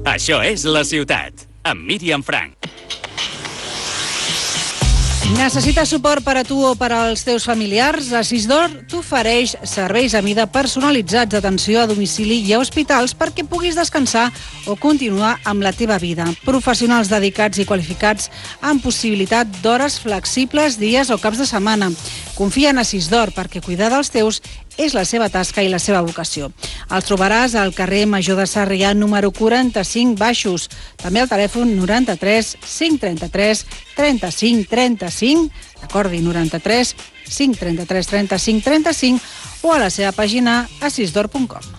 Això és La Ciutat, amb Míriam Frank. Necessites suport per a tu o per als teus familiars? Assisdor t'ofereix serveis a mida personalitzats d'atenció a domicili i a hospitals perquè puguis descansar o continuar amb la teva vida. Professionals dedicats i qualificats amb possibilitat d'hores flexibles, dies o caps de setmana. Confia en Assisdor perquè cuidar dels teus és la seva tasca i la seva vocació. Els trobaràs al carrer Major de Sarrià, número 45 baixos. També al telèfon 93 533 35 35, recordi 93 533 35 35 o a la seva pàgina assisdor.com.